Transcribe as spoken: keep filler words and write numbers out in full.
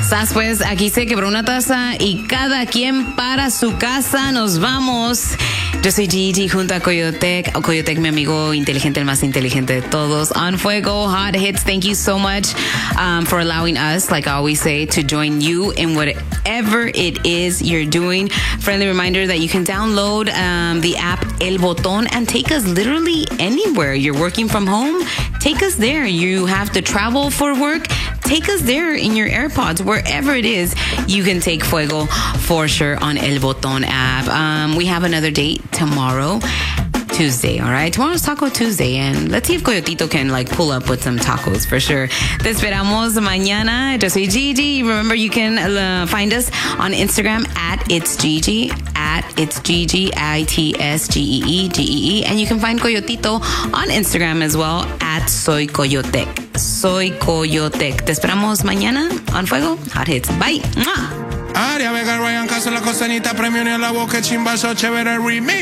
Sas, pues, aquí se quebró una taza y cada quien para su casa. Nos vamos. Yo soy Gigi junto a Coyotec. Coyotec, mi amigo inteligente, el más inteligente de todos. On Fuego, Hot Hits. Thank you so much um, for allowing us, like I always say, to join you in whatever it is you're doing. Friendly reminder that you can download um, the app El Botón and take us literally anywhere. You're working from home, take us there. You have to travel for work, take us there in your AirPods. Wherever it is, you can take Fuego for sure on El Botón app. Um, we have another date tomorrow, Tuesday, all right? Tomorrow's Taco Tuesday, and let's see if Coyotito can, like, pull up with some tacos for sure. Te esperamos mañana. Yo soy Gigi. Remember, you can uh, find us on Instagram at It's Gigi, at It's Gigi, I T S G E E, G E E. And you can find Coyotito on Instagram as well, at Soy Coyotec. Soy Coyotec. Te esperamos mañana on Fuego. Hot Hits. Bye. ¡Mua! Aria Vega, Ryan Castro, la costanita, premio en la boca, chimbazo, chévere remix.